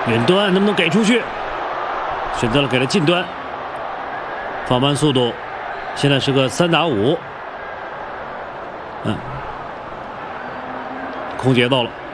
远端能不能给出去？选择了给了近端，放慢速度，现在是个3打5。空节奏了。